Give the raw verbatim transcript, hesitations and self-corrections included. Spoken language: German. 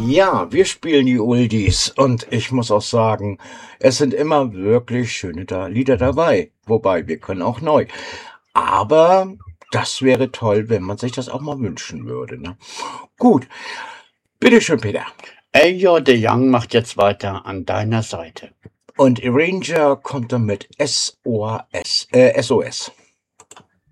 Ja, wir spielen die Oldies und ich muss auch sagen, es sind immer wirklich schöne da Lieder dabei. Wobei, wir können auch neu. Aber das wäre toll, wenn man sich das auch mal wünschen würde, ne? Gut, bitteschön, Peter. Ayo de Young macht jetzt weiter an deiner Seite. Und Arranger kommt dann mit S O S. Äh, S O S.